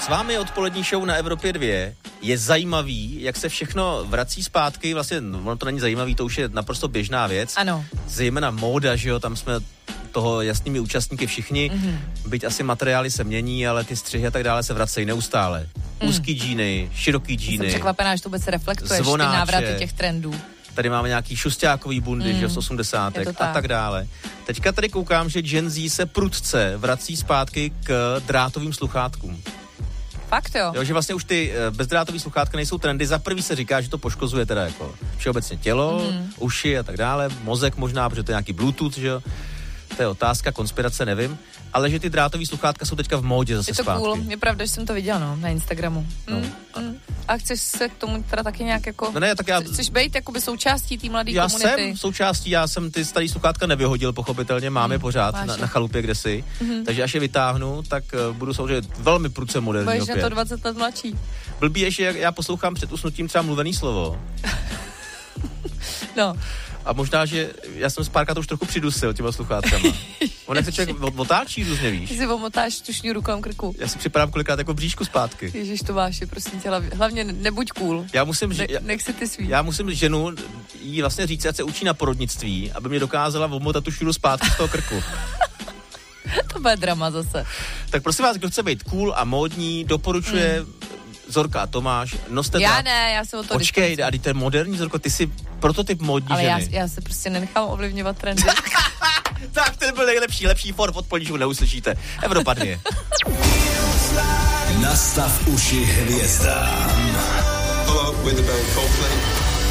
S vámi odpolední show na Evropě 2. Je zajímavý, jak se všechno vrací zpátky, vlastně, ono to není zajímavý, to už je naprosto běžná věc. Ano. Zejména móda, že jo, tam jsme toho jasnými účastníky všichni, byť asi materiály se mění, ale ty střihy a tak dále se vracejí neustále. Úzký džíny, široký džíny. Jsem překvapená, že to vůbec reflektuješ ty návraty těch trendů. Tady máme nějaký šusťákový bundy, že z 80. a tak dále. Teďka tady koukám, že Gen Z se prudce vrací zpátky k drátovým sluchátkům. Fakt jo? Že vlastně už ty bezdrátový sluchátka nejsou trendy. Za prvý se říká, že to poškozuje teda jako všeobecně tělo, uši a tak dále, mozek možná, protože to je nějaký Bluetooth, že jo. To je otázka, konspirace, nevím. Ale že ty drátový sluchátka jsou teďka v módě zase zpátky. Je to cool, je pravda, že jsem to viděla, na Instagramu. A chceš se k tomu teda taky nějak jako... No ne, tak já... Chceš být jakoby součástí té mladé komunity? Já jsem součástí, já jsem ty starý sluchátka nevyhodil, pochopitelně, máme je pořád na chalupě kdesi. Takže až je vytáhnu, tak budu samozřejmě velmi prudce moderní opět. Budeš na to 20 let mladší. Blbý je, že já poslouchám před usnutím třeba mluvený slovo. No. A možná, že já jsem párkrát to už trochu přidusil těma sluchátkama. On jak se člověk otáčí různě, víš. Ty si omotáš tu šňůru kolem krku. Já si připadám kolikrát jako bříšku zpátky. Ježiš, Tomáši, prosím tě, hlavně nebuď cool. Nech si ty svý. Já musím ženu jí vlastně říct, ať se učí na porodnictví, aby mě dokázala omotat tu šňůru zpátky z toho krku. To bude drama zase. Tak prosím vás, kdo chce být cool a módní, doporučuje Zorka a Tomáš, noste já ne, já se o to Počkej, a ty Moderní, Zorko, ty jsi prototyp módní ženy. Ale já se prostě nenechám ovlivňovat trendy. Tak, ten byl lepší for v odpoledníku neuslyšíte. Evropa 2. Nastav uši hvězdám. Hello, with the band Coldplay.